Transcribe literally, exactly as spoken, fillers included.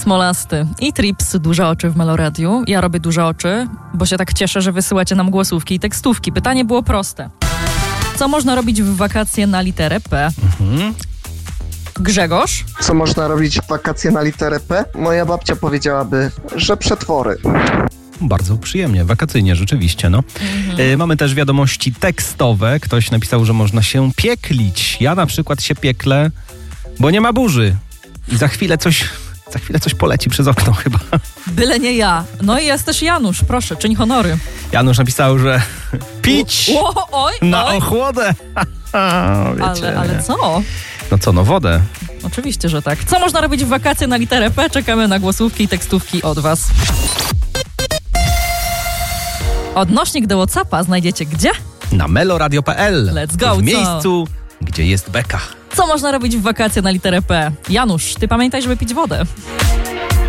Smolasty i Trips, duże oczy w Meloradiu. Ja robię duże oczy, bo się tak cieszę, że wysyłacie nam głosówki i tekstówki. Pytanie było proste. Co można robić w wakacje na literę P? Mhm. Grzegorz? Co można robić w wakacje na literę P? Moja babcia powiedziałaby, że przetwory. Bardzo przyjemnie, wakacyjnie rzeczywiście, no. Mhm. Y, mamy też wiadomości tekstowe. Ktoś napisał, że można się pieklić. Ja na przykład się pieklę, bo nie ma burzy. I za chwilę coś, za chwilę coś poleci przez okno chyba. Byle nie ja. No i jest też Janusz, proszę, czyń honory. Janusz napisał, że pić o, o, oj, na oj. ochłodę. ale, ale co? No co, no wodę. Oczywiście, że tak. Co można robić w wakacje na literę P? Czekamy na głosówki i tekstówki od was. Odnośnik do WhatsAppa znajdziecie gdzie? Na meloradio kropka p l. Let's go, W co? miejscu, gdzie jest beka. Co można robić w wakacje na literę P? Janusz, ty pamiętaj, żeby pić wodę.